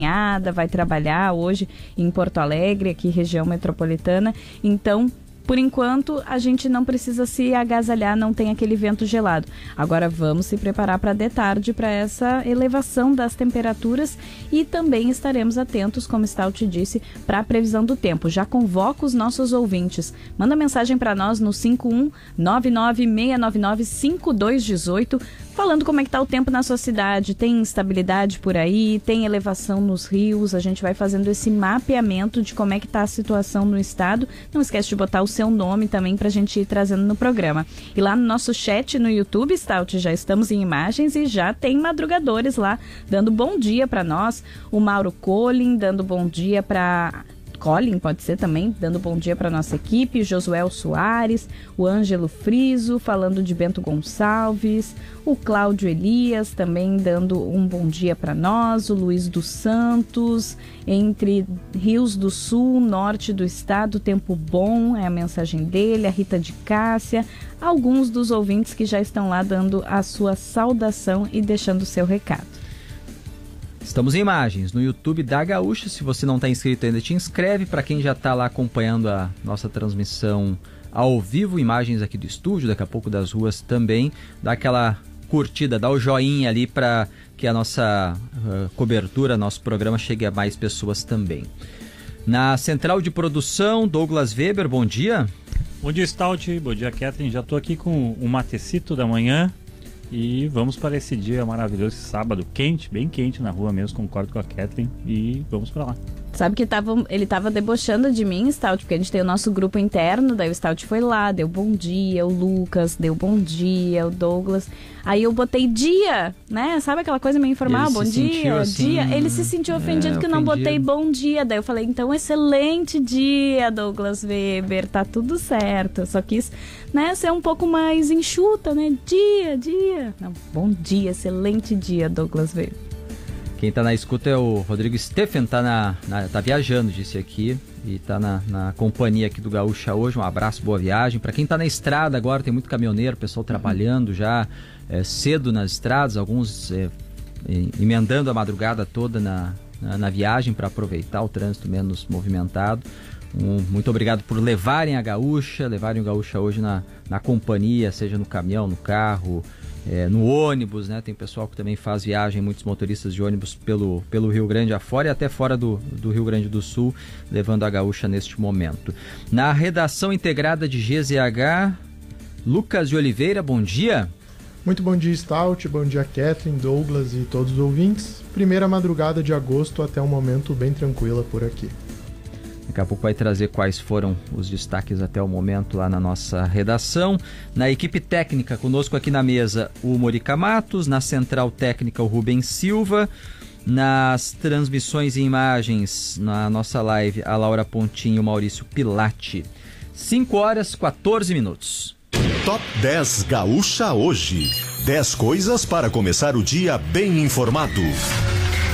vai trabalhar hoje em Porto Alegre, aqui região metropolitana. Então, por enquanto, a gente não precisa se agasalhar, não tem aquele vento gelado. Agora vamos se preparar para de tarde, para essa elevação das temperaturas, e também estaremos atentos, como Stout disse, para a previsão do tempo. Já convoco os nossos ouvintes. Manda mensagem para nós no 51996995218, falando como é que está o tempo na sua cidade. Tem instabilidade por aí, tem elevação nos rios. A gente vai fazendo esse mapeamento de como é que está a situação no estado. Não esquece de botar o seu nome também para a gente ir trazendo no programa. E lá no nosso chat no YouTube, Stout, já estamos em imagens e já tem madrugadores lá dando bom dia para nós. O Mauro Colin dando bom dia para... Colin, pode ser também, dando bom dia para nossa equipe, Josuel Soares, o Ângelo Friso, falando de Bento Gonçalves, o Cláudio Elias também dando um bom dia para nós, o Luiz dos Santos, entre Rios do Sul, norte do estado, tempo bom, é a mensagem dele, a Rita de Cássia, alguns dos ouvintes que já estão lá dando a sua saudação e deixando o seu recado. Estamos em imagens no YouTube da Gaúcha. Se você não está inscrito ainda, te inscreve. Para quem já está lá acompanhando a nossa transmissão ao vivo, imagens aqui do estúdio, daqui a pouco das ruas também, dá aquela curtida, dá o joinha ali para que a nossa cobertura, nosso programa chegue a mais pessoas também. Na central de produção, Douglas Weber, bom dia. Bom dia, Stout, bom dia, Kathleen. Já estou aqui com o matecito da manhã. E vamos para esse dia maravilhoso, esse sábado quente, bem quente na rua mesmo, concordo com a Kathleen, e vamos para lá. Sabe que ele tava debochando de mim, Stout, porque a gente tem o nosso grupo interno, daí o Stout foi lá, deu bom dia, o Lucas deu bom dia, o Douglas. Aí eu botei dia, né? Sabe aquela coisa meio informal? Bom dia, assim, dia. Ele se sentiu ofendido que eu não botei bom dia. Daí eu falei, então, excelente dia, Douglas Weber, tá tudo certo. Só quis, né, ser um pouco mais enxuta, né? Dia. Não, bom dia, excelente dia, Douglas Weber. Quem tá na escuta é o Rodrigo Steffen, tá viajando, disse aqui, e tá na companhia aqui do Gaúcha hoje. Um abraço, boa viagem. Para quem tá na estrada agora, tem muito caminhoneiro, pessoal trabalhando já cedo nas estradas, alguns emendando a madrugada toda na viagem para aproveitar o trânsito menos movimentado. Muito obrigado por levarem o Gaúcha hoje na companhia, seja no caminhão, no carro, no ônibus, né? Tem pessoal que também faz viagem, muitos motoristas de ônibus pelo Rio Grande afora e até fora do Rio Grande do Sul, levando a Gaúcha neste momento. Na redação integrada de GZH, Lucas de Oliveira, bom dia. Muito bom dia, Stout, bom dia, Kathleen, Douglas e todos os ouvintes. Primeira madrugada de agosto até um momento bem tranquila por aqui. Daqui a pouco vai trazer quais foram os destaques até o momento lá na nossa redação. Na equipe técnica, conosco aqui na mesa, o Morica Matos. Na central técnica, o Rubens Silva. Nas transmissões e imagens, na nossa live, a Laura Pontinho e o Maurício Pilati. 5h14. Top 10 Gaúcha hoje. 10 coisas para começar o dia bem informado.